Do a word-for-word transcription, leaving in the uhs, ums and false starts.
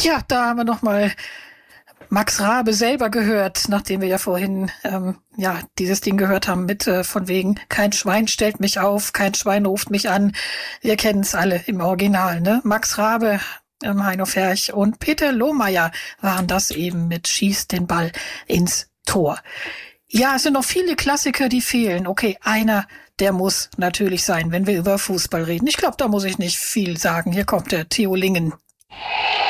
Ja, da haben wir noch mal Max Raabe selber gehört, nachdem wir ja vorhin ähm, ja dieses Ding gehört haben mit äh, von wegen kein Schwein stellt mich auf, kein Schwein ruft mich an. Wir kennen es alle im Original, ne? Max Raabe, ähm, Heino Ferch und Peter Lohmeier waren das eben mit Schießt den Ball ins Tor. Ja, es sind noch viele Klassiker, die fehlen. Okay, einer, der muss natürlich sein, wenn wir über Fußball reden. Ich glaube, da muss ich nicht viel sagen. Hier kommt der Theo Lingen.